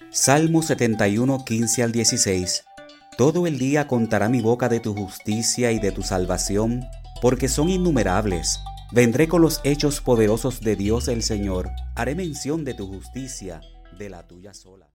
Salmo 71, 15 al 16. Todo el día contará mi boca de tu justicia y de tu salvación, porque son innumerables. Vendré con los hechos poderosos de Dios el Señor. Haré mención de tu justicia, de la tuya sola.